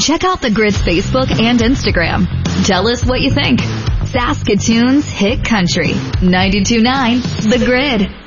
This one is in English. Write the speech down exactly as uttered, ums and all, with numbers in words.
Check out The Grid's Facebook and Instagram. Tell us what you think. Saskatoon's Hit Country. ninety-two point nine The Grid.